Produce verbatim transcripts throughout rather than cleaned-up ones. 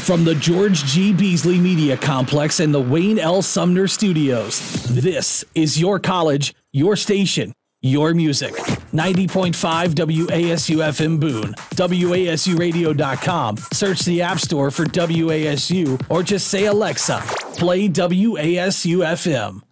From the George G. Beasley Media Complex and the Wayne L. Sumner Studios, this is your college, your station, your music. ninety point five W A S U F M Boone, W A S U radio dot com. Search the App Store for W A S U or just say, Alexa, play W A S U F M.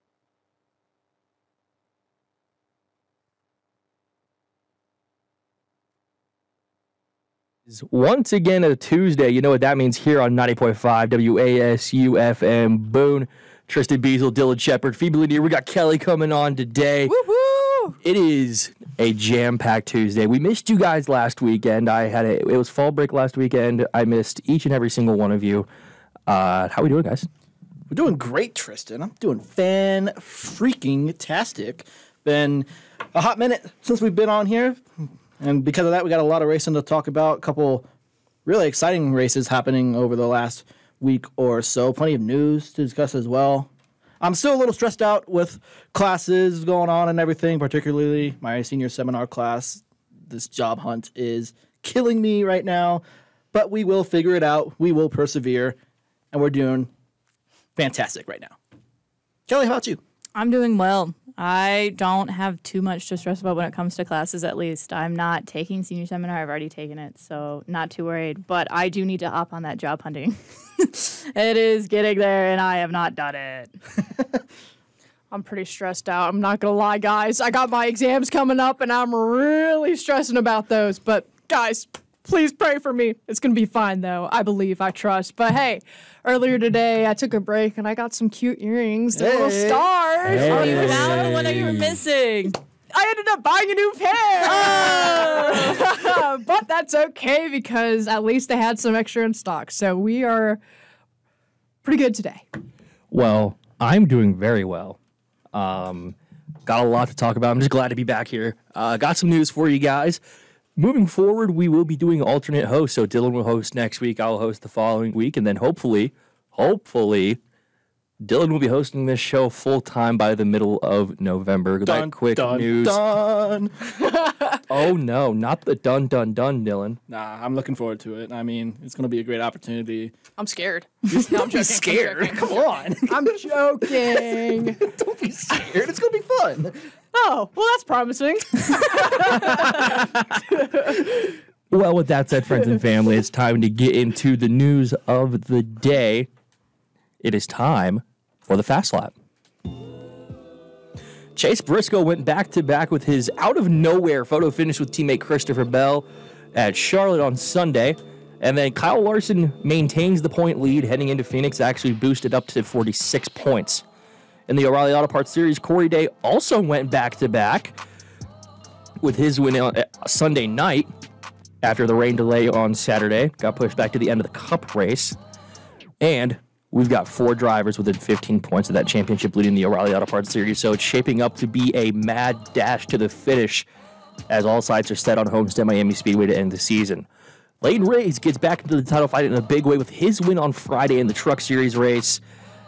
Once again, a Tuesday. You know what that means here on ninety point five W A S U F M Boone. Tristan Beasel, Dylan Shepard, Phoebe Lanier. We got Kelly coming on today. Woo-hoo! It is a jam-packed Tuesday. We missed you guys last weekend. I had a, it was fall break last weekend. I missed each and every single one of you. Uh, how we doing, guys? We're doing great, Tristan. I'm doing fan-freaking-tastic. Been a hot minute since we've been on here. And because of that, we got a lot of racing to talk about. A couple really exciting races happening over the last week or so. Plenty of news to discuss as well. I'm still a little stressed out with classes going on and everything, particularly my senior seminar class. This job hunt is killing me right now, but we will figure it out. We will persevere, and we're doing fantastic right now. Kelly, how about you? I'm doing well. I don't have too much to stress about when it comes to classes, at least. I'm not taking senior seminar. I've already taken it, so not too worried. But I do need to hop on that job hunting. It is getting there, and I have not done it. I'm pretty stressed out. I'm not going to lie, guys. I got my exams coming up, and I'm really stressing about those. But, guys, please pray for me. It's going to be fine, though. I believe, I trust. But, hey, earlier today, I took a break, and I got some cute earrings. They're Hey. little stars. Hey. Oh, you found the one that you were missing. I ended up buying a new pair. Oh. But that's okay because at least they had some extra in stock. So we are pretty good today. Well, I'm doing very well. Um, got a lot to talk about. I'm just glad to be back here. Uh, got some news for you guys. Moving forward, we will be doing alternate hosts. So Dylan will host next week. I'll host the following week. And then hopefully, hopefully, Dylan will be hosting this show full time by the middle of November. Dun, that quick dun, news. Dun. Oh, no, not the dun, dun, dun, Dylan. Nah, I'm looking forward to it. I mean, it's going to be a great opportunity. I'm scared. Don't be scared. Come on. I'm joking. Don't be scared. It's going to be fun. Oh, well, that's promising. Well, with that said, friends and family, it's time to get into the news of the day. It is time for the Fast Lap. Chase Briscoe went back-to-back with his out-of-nowhere photo finish with teammate Christopher Bell at Charlotte on Sunday. And then Kyle Larson maintains the point lead heading into Phoenix, actually boosted up to forty-six points. In the O'Reilly Auto Parts Series, Corey Day also went back-to-back with his win on Sunday night after the rain delay on Saturday. Got pushed back to the end of the Cup race. And we've got four drivers within fifteen points of that championship leading the O'Reilly Auto Parts Series, so it's shaping up to be a mad dash to the finish as all sights are set on Homestead Miami Speedway to end the season. Layton Reyes gets back into the title fight in a big way with his win on Friday in the Truck Series race.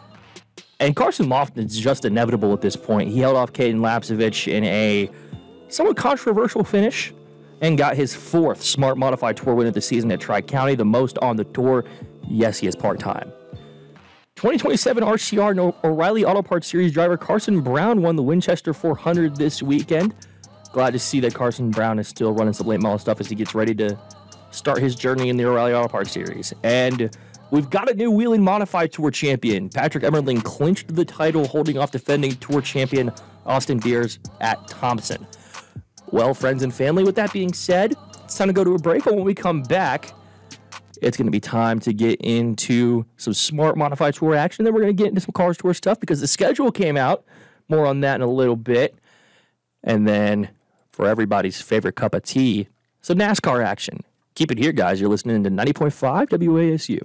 And Carson Lofton is just inevitable at this point. He held off Caden Lapsevich in a somewhat controversial finish and got his fourth Smart Modified Tour win of the season at Tri-County, the most on the tour. Yes, he is part-time. twenty twenty-seven R C R O'Reilly Auto Parts Series driver Carson Brown won the Winchester four hundred this weekend. Glad to see that Carson Brown is still running some late model stuff as he gets ready to start his journey in the O'Reilly Auto Parts Series. And we've got a new Wheeling Modified Tour champion. Patrick Emmerling clinched the title, holding off defending Tour champion Austin Beers at Thompson. Well, friends and family, with that being said, it's time to go to a break. But when we come back, it's going to be time to get into some Smart Modified Tour action. Then we're going to get into some Cars Tour stuff because the schedule came out. More on that in a little bit. And then, for everybody's favorite cup of tea, some NASCAR action. Keep it here, guys. You're listening to ninety point five W A S U.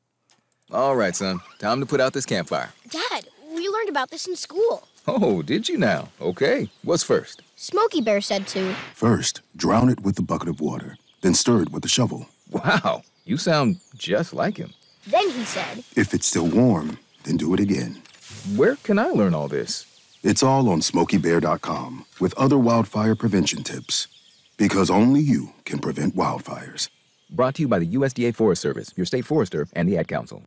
All right, son. Time to put out this campfire. Dad, we learned about this in school. Oh, did you now? Okay. What's first? Smokey Bear said to. First, drown it with a bucket of water, then stir it with a shovel. Wow. You sound just like him. Then he said. If it's still warm, then do it again. Where can I learn all this? It's all on smokey bear dot com with other wildfire prevention tips. Because only you can prevent wildfires. Brought to you by the U S D A Forest Service, your state forester, and the Ad Council.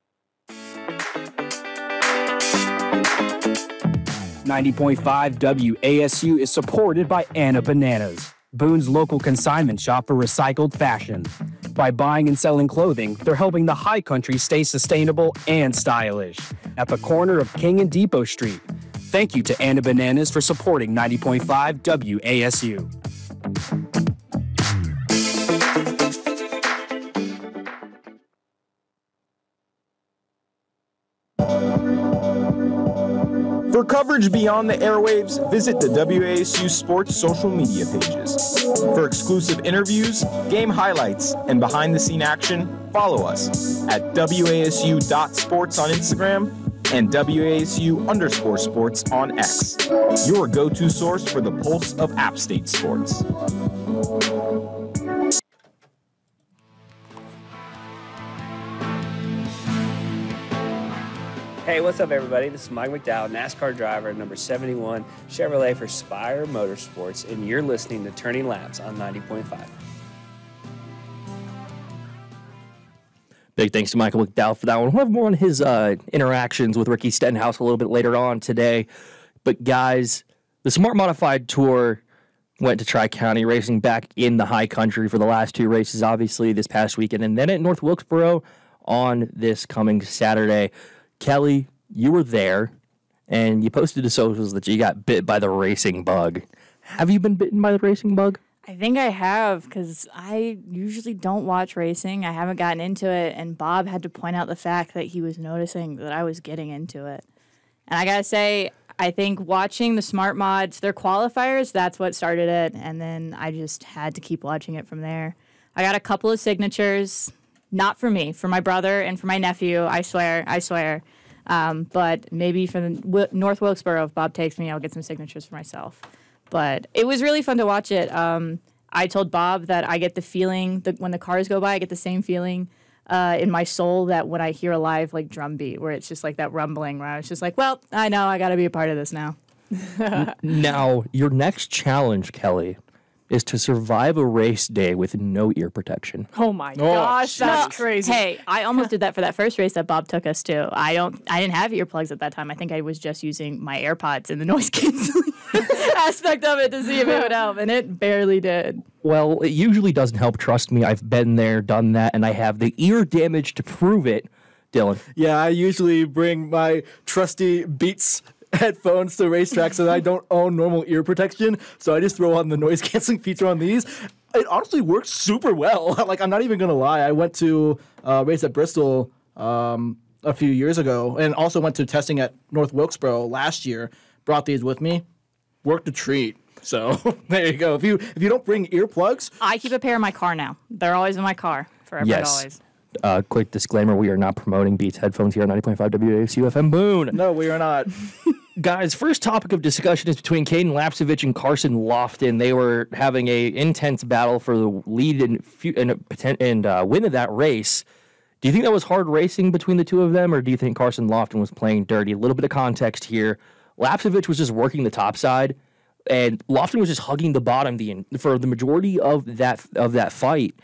ninety point five W A S U is supported by Anna Bananas, Boone's local consignment shop for recycled fashion. By buying and selling clothing, they're helping the high country stay sustainable and stylish. At the corner of King and Depot Street. Thank you to Anna Bananas for supporting ninety point five W A S U. For coverage beyond the airwaves, visit the W A S U Sports social media pages. For exclusive interviews, game highlights, and behind-the-scene action, follow us at W A S U dot sports on Instagram and W A S U underscore sports on X, your go-to source for the pulse of App State sports. Hey, what's up, everybody? This is Mike McDowell, NASCAR driver, number seventy-one, Chevrolet for Spire Motorsports, and you're listening to Turning Laps on ninety point five. Big thanks to Michael McDowell for that one. We'll have more on his uh, interactions with Ricky Stenhouse a little bit later on today. But, guys, the Smart Modified Tour went to Tri-County Racing back in the high country for the last two races, obviously, this past weekend, and then at North Wilkesboro on this coming Saturday. Kelly, you were there, and you posted to socials that you got bit by the racing bug. Have you been bitten by the racing bug? I think I have, because I usually don't watch racing. I haven't gotten into it, and Bob had to point out the fact that he was noticing that I was getting into it. And I got to say, I think watching the Smart Mods, their qualifiers, that's what started it, and then I just had to keep watching it from there. I got a couple of signatures. Not for me, for my brother and for my nephew, I swear, I swear. Um, but maybe for the w- North Wilkesboro, if Bob takes me, I'll get some signatures for myself. But it was really fun to watch it. Um, I told Bob that I get the feeling that when the cars go by, I get the same feeling uh, in my soul that when I hear a live like drum beat, where it's just like that rumbling, where I was just like, well, I know, I got to be a part of this now. Now, your next challenge, Kelly, is to survive a race day with no ear protection. Oh my gosh, that's crazy. Hey, I almost did that for that first race that Bob took us to. I don't, I didn't have earplugs at that time. I think I was just using my AirPods and the noise canceling aspect of it to see if it would help, and it barely did. Well, it usually doesn't help. Trust me, I've been there, done that, and I have the ear damage to prove it. Dylan. Yeah, I usually bring my trusty Beats headphones to racetracks so that I don't own normal ear protection, so I just throw on the noise canceling feature on these. It honestly works super well. Like, I'm not even gonna lie. I went to a race at Bristol um, a few years ago, and also went to testing at North Wilkesboro last year. Brought these with me. Worked a treat. So there you go. If you if you don't bring earplugs, I keep a pair in my car now. They're always in my car forever yes. and always. Uh, quick disclaimer, we are not promoting Beats headphones here on ninety point five W A S U F M Boone. No, we are not. Guys, first topic of discussion is between Caden Lapcevich and Carson Lofton. They were having a intense battle for the lead and, and, and uh, win of that race. Do you think that was hard racing between the two of them, or do you think Carson Lofton was playing dirty? A little bit of context here. Lapcevich was just working the top side, and Lofton was just hugging the bottom the for the majority of that of that fight,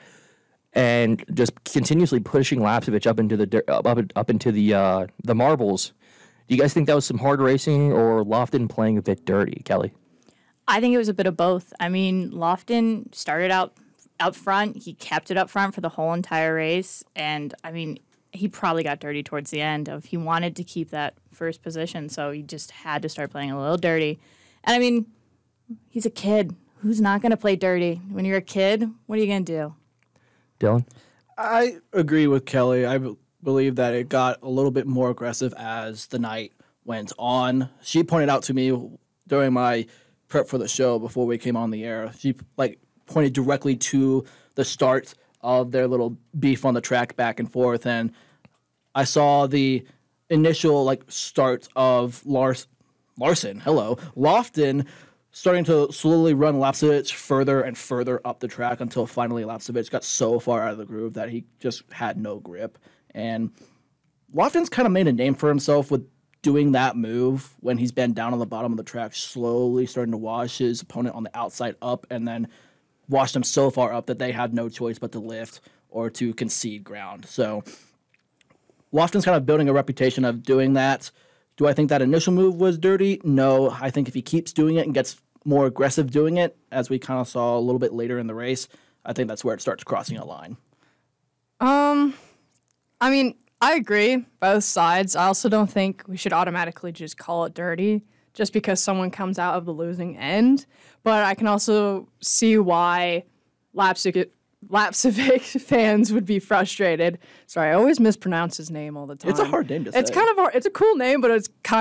and just continuously pushing Lapcevich up into the up up into the uh, the marbles. Do you guys think that was some hard racing, or Lofton playing a bit dirty, Kelly? I think it was a bit of both. I mean, Lofton started out up front. He kept it up front for the whole entire race, and I mean, he probably got dirty towards the end. Of he wanted to keep that first position, so he just had to start playing a little dirty. And I mean, he's a kid. Who's not going to play dirty? When you're a kid, what are you going to do? Dylan? I agree with Kelly. I b- believe that it got a little bit more aggressive as the night went on. She pointed out to me during my prep for the show before we came on the air, she like pointed directly to the start of their little beef on the track back and forth, and I saw the initial like start of Lars Larson, hello, Lofton starting to slowly run Lapcevich further and further up the track until finally Lapcevich got so far out of the groove that he just had no grip. And Lofton's kind of made a name for himself with doing that move when he's been down on the bottom of the track, slowly starting to wash his opponent on the outside up, and then washed him so far up that they had no choice but to lift or to concede ground. So Lofton's kind of building a reputation of doing that. Do I think that initial move was dirty? No. I think if he keeps doing it and gets more aggressive doing it, as we kind of saw a little bit later in the race, I think that's where it starts crossing a line. Um, I mean, I agree, both sides. I also don't think we should automatically just call it dirty just because someone comes out of the losing end. But I can also see why Lapsic Lapsic fans would be frustrated. Sorry, I always mispronounce his name all the time. It's a hard name to say. It's kind of hard. It's a cool name, but it's kind